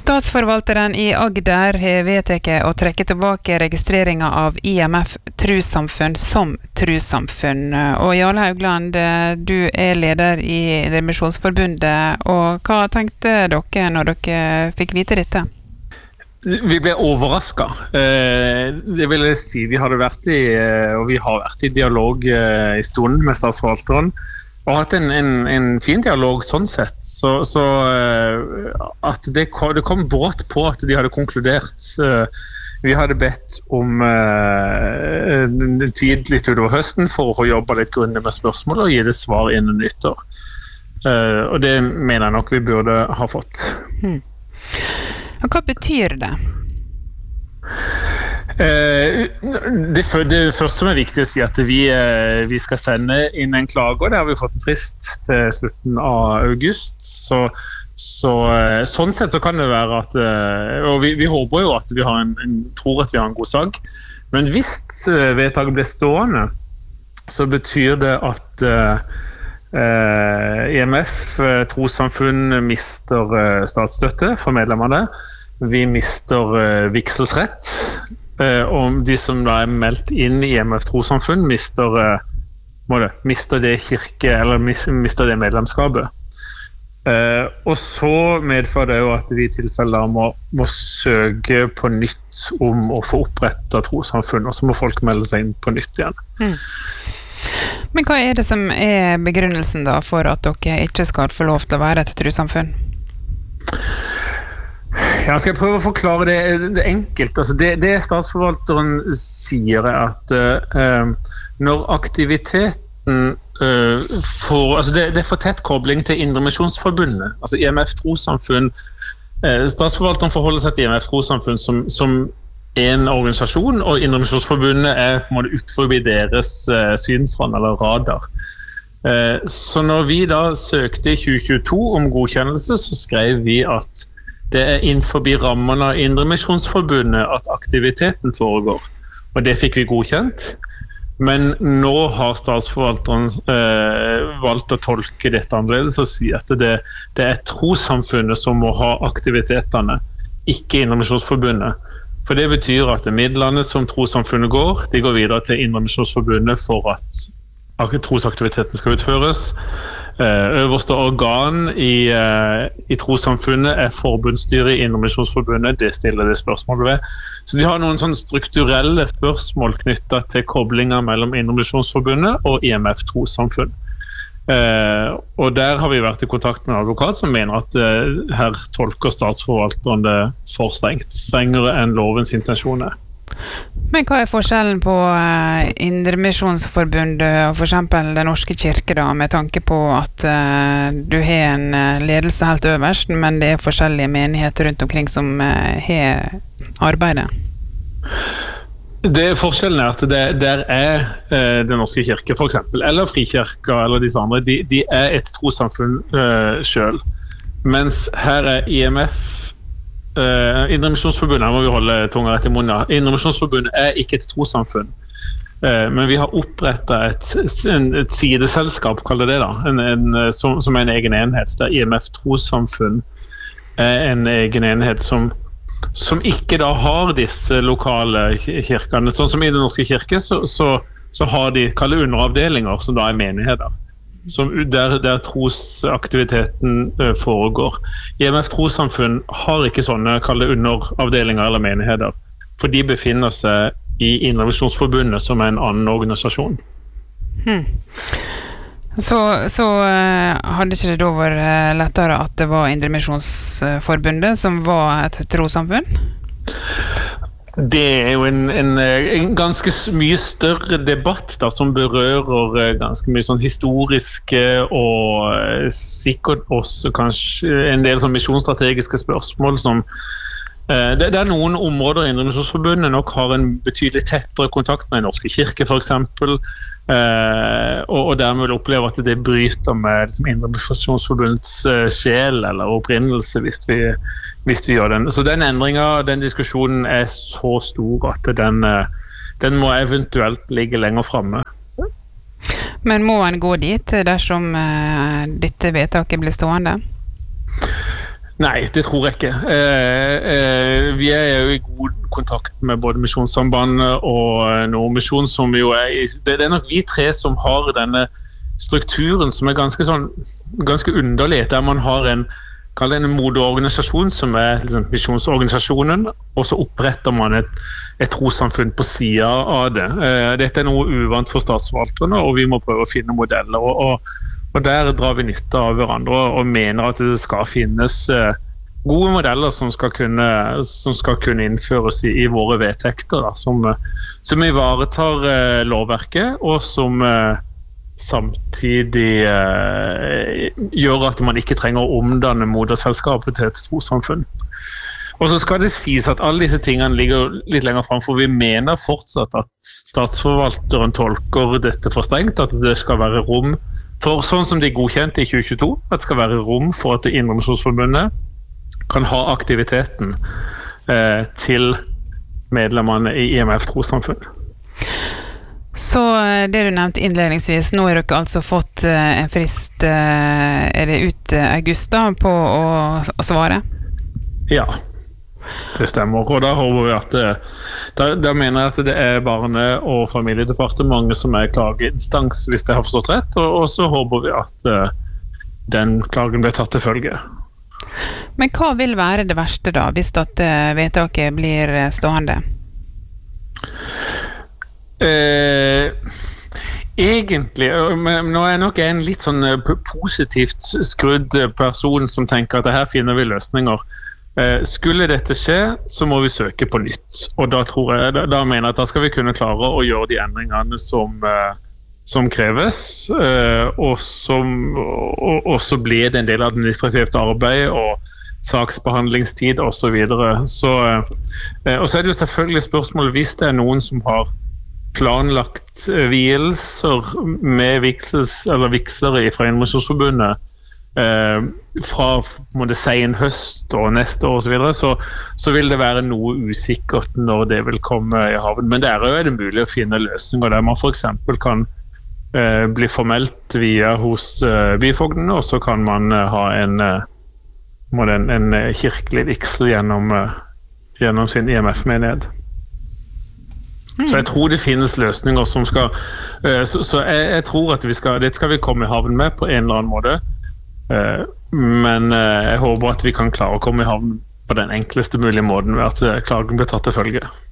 Statsforvalteren I Agder har vedtatt å trekke tilbake registreringen av IMF Trossamfunn som trossamfunn. Og Jarle Haugland, du leder I Indremisjonsforbundet, og hva tenkte dere når dere fikk vite dette? Vi ble overrasket. Det vil jeg si, vi har vært I dialog I stunden med statsforvalteren, og hatt en fin dialog sånn sett, så at det kom brått på at de hadde konkludert. Vi hadde bedt om tid litt utover høsten for å få jobba litt grundig med spørsmål og gi det svar innen nyttår. Og det mener jeg nok vi burde ha fått. Og hva betyr det? Det første som viktig å si at vi skal sende inn en klage, og det har vi fått en frist til slutten av august, sånn sett så kan det være at, og vi håper jo at vi har tror at vi har en god sak, men hvis vedtaket blir stående, så betyr det at IMF Trossamfunn mister statsstøtte for medlemmene. Vi mister vigselsrett, og de som da meldt inn I IMF Trossamfunn mister det kirke, eller mister det medlemskapet. Og så medfører det jo at vi I tilfelle må søke på nytt om å få opprettet trossamfunn, og så må folk melde seg inn på nytt igjen. Men hva det som begrunnelsen da for at dere ikke skal få lov til å være et trossamfunn? Ja, skal jeg prøve å forklare det enkelt. Altså det statsforvalteren sier at når aktiviteten altså det for tett kobling til Indremisjonsforbundet, altså IMF Trossamfunn, statsforvalteren forholder seg til IMF Trossamfunn som en organisasjon, og Indremisjonsforbundet på en måte utenfor deres synsrand eller radar. Så når vi da søkte I 2022 om godkjennelse, så skrev vi at det innenfor rammene av Indremisjonsforbundet at aktiviteten foregår, og det fikk vi godkjent. Men nå har statsforvalteren valgt å tolke dette annerledes og si at det trossamfunnet som må ha aktivitetene, ikke Indremisjonsforbundet. For det betyr at midlene som trossamfunnet de går videre til Indremisjonsforbundet for at trosaktiviteten skal utføres. Øverste organ I trossamfunnet forbundsstyret I Indremisjonsforbundet, det stiller det spørsmålet ved. Så de har noen sånne strukturelle spørsmål knyttet til koblinger mellom Indremisjonsforbundet og IMF Trossamfunn. Og der har vi vært I kontakt med en advokat som mener at her tolker statsforvalteren det for strengere enn lovens intensjoner. Men hva forskjellen på Indremisjonsforbundet og for eksempel Den norske kirke da, med tanke på at du har en ledelse helt øverst, men det forskjellige menigheter rundt omkring som har arbeidet? Forskjellen at der Den norske kirke for eksempel, eller Frikirka eller disse andre, de et trossamfunn selv, mens her IMF Indremisjonsforbundet, her må vi holde tunga rett I munnen. Indremisjonsforbundet ikke et trossamfunn, men vi har opprettet et sideselskap, kaller det da, som en egen enhet, der IMF Trossamfunn en egen enhet som ikke da har disse lokale kirkene. Sånn som I Den norske kirke, så har de kallet underavdelinger, som da menigheter. Der trosaktiviteten foregår. IMF Trossamfunn har ikke sånne kalde underavdelinger eller menigheter, for de befinner seg I Indremisjonsforbundet som en annen organisasjon. Så hadde ikke det da vært lettere at det var Indremisjonsforbundet som var et trossamfunn? Det jo en ganske mye større debatt da, som berører ganske mye sånn historiske og sikkert også kanskje en del sånn misjonsstrategiske spørsmål som det noen områder I Indremisjonsforbundet nok har en betydelig tettere kontakt med Den norske kirke for eksempel, og dermed vil oppleve at det bryter med Indremisjonsforbundets sjel eller opprinnelse hvis vi gjør den. Så den endringen, den diskusjonen så stor at den må eventuelt ligge lenger fremme. Men må en gå dit dersom dette vedtaket blir stående? Nei, det tror jeg ikke. Vi er jo i god kontakt med både Misjonssambandet og Nordmisjon, som jo det er nok vi tre som har denne strukturen som er ganske underlig, der man har en moderorganisasjon som er liksom, misjonsorganisasjonen, og så oppretter man et trossamfunn på siden av det. Dette er noe uvant for statsforvalterne, og vi må prøve å finne modeller, og der drar vi nytte av hverandre og mener at det skal finnes gode modeller som skal kunne innføres i våre vedtekter, da, som ivaretar lovverket, og som samtidig gjør at man ikke trenger å omdanne moderselskapet til et trossamfunn. Og så skal det sies at alle disse tingene ligger litt lenger frem, for vi mener fortsatt at statsforvalteren tolker dette for strengt, at det skal være rom for, sånn som de godkjente i 2022, at det skal være rom for at Indremisjonsforbundet kan ha aktiviteten til medlemmene i IMF trossamfunn. Så det du nevnte innledningsvis, nå har dere altså fått en frist, er det ut august da, på å svare? Ja, det stemmer, og da håper vi at da mener jeg at det er Barne- og familiedepartementet som er klageinstans, hvis det har forstått rett, og så håper vi at den klagen blir tatt til følge. Men hva vil være det verste da, hvis at vedtaket blir stående? Egentlig, men nå er nok en litt sånn positivt skrudd person som tenker at her finner vi løsninger. Skulle dette skje, så må vi søke på nytt, og da mener jeg at da skal vi kunne klare å gjøre de endringene som kreves, og så blir det en del administrativt arbeid og saksbehandlingstid og så videre. Og så er det jo selvfølgelig spørsmålet hvis det er noen som har planlagt vielser med vigslere fra Indremisjonsforbundet fra sen høst og neste år og så videre, så vil det være noe usikkert når det vil komme i havn. Men der er det mulig å finne løsninger der man for eksempel kan bli formelt via hos byfogdene, og så kan man ha en kirkelig vigsel gjennom sin IMF-menighet. Så jeg tror det finnes løsninger som skal så jeg tror at det skal vi komme i havn med på en eller annen måte, men jeg håper at vi kan klare å komme i havn på den enkleste mulige måten ved at klagen blir tatt til følge.